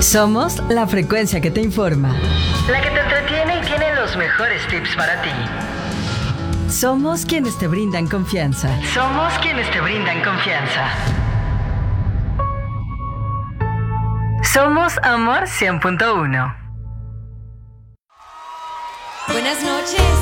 Somos la frecuencia que te informa, la que te entretiene y tiene los mejores tips para ti. Somos quienes te brindan confianza. Somos quienes te brindan confianza. Somos Amor 100.1. Buenas noches.